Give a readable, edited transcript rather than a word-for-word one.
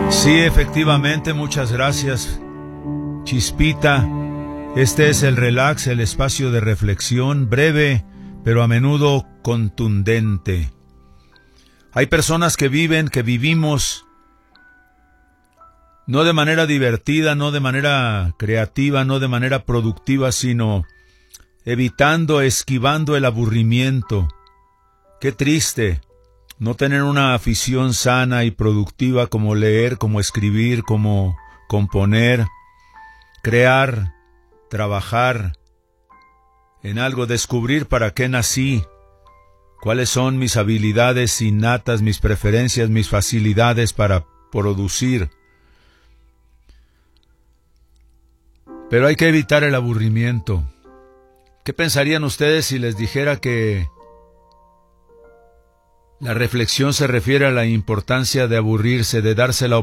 Sí, efectivamente, muchas gracias, Chispita. Este es el relax, el espacio de reflexión, breve, pero a menudo contundente. Hay personas que vivimos, no de manera divertida, no de manera creativa, no de manera productiva, sino evitando, esquivando el aburrimiento. Qué triste no tener una afición sana y productiva como leer, como escribir, como componer, crear, trabajar en algo, descubrir para qué nací, cuáles son mis habilidades innatas, mis preferencias, mis facilidades para producir. Pero hay que evitar el aburrimiento. ¿Qué pensarían ustedes si les dijera que la reflexión se refiere a la importancia de aburrirse, de darse la